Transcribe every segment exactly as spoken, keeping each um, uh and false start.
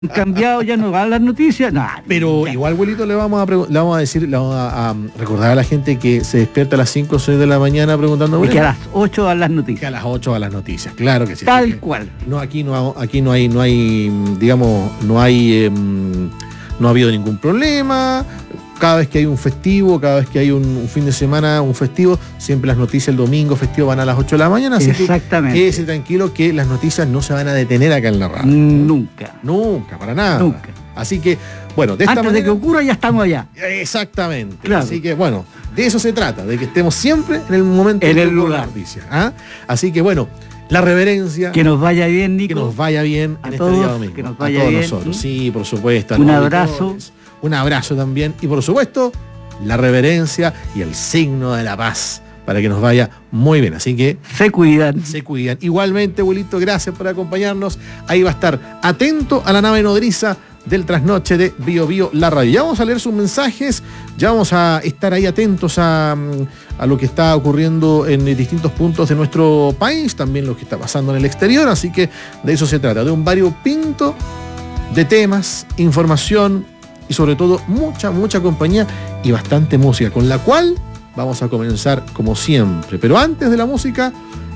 cambiado, ya no van las noticias. No, Pero ya. igual, abuelito, le vamos a, pregu- le vamos a decir, le vamos a, a recordar a la gente que se despierta a las cinco o seis de la mañana preguntando Y que a bueno, las ocho van las que a noticias. las ocho a las noticias, claro que sí. Tal Así que, cual. No, aquí no, aquí no hay, no hay, digamos, no hay, eh, no ha habido ningún problema. Cada vez que hay un festivo, cada vez que hay un, un fin de semana, un festivo, siempre las noticias el domingo festivo van a las ocho de la mañana. Así Exactamente. que quédese tranquilo que las noticias no se van a detener acá en la radio. Nunca. Nunca, para nada. Nunca. Así que, bueno, de esta Antes manera... de que ocurra ya estamos allá. Exactamente. Claro. Así que, bueno, de eso se trata, de que estemos siempre en el momento En que el ocurra lugar. la noticia, ¿ah? Así que, bueno, la reverencia, Que nos vaya bien, Nico. que nos vaya bien A en todos, este día domingo. que nos a vaya todos bien. nosotros, sí, por supuesto. a Un los abrazo. auditores, un abrazo también. Y por supuesto, la reverencia y el signo de la paz para que nos vaya muy bien. Así que Se cuidan. se cuidan. Igualmente, abuelito, gracias por acompañarnos. Ahí va a estar atento a la nave nodriza del trasnoche de Bio Bio La Radio. Ya vamos a leer sus mensajes, ya vamos a estar ahí atentos a, a lo que está ocurriendo en distintos puntos de nuestro país, también lo que está pasando en el exterior, así que de eso se trata, de un variopinto de temas, información y sobre todo mucha, mucha compañía y bastante música, con la cual vamos a comenzar como siempre. Pero antes de la música,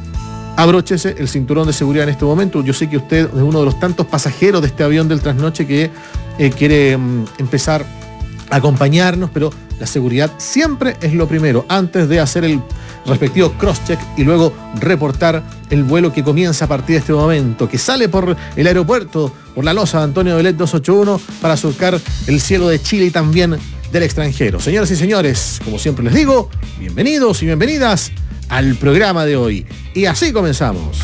abróchese el cinturón de seguridad en este momento. Yo sé que usted es uno de los tantos pasajeros de este avión del trasnoche que eh, quiere mm, empezar a acompañarnos, pero la seguridad siempre es lo primero, antes de hacer el respectivo cross-check y luego reportar el vuelo que comienza a partir de este momento, que sale por el aeropuerto, por la losa de Antonio Belet doscientos ochenta y uno para surcar el cielo de Chile y también del extranjero. Señoras y señores, como siempre les digo, bienvenidos y bienvenidas al programa de hoy. Y así comenzamos.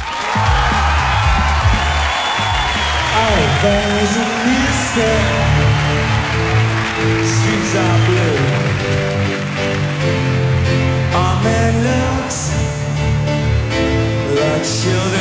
Children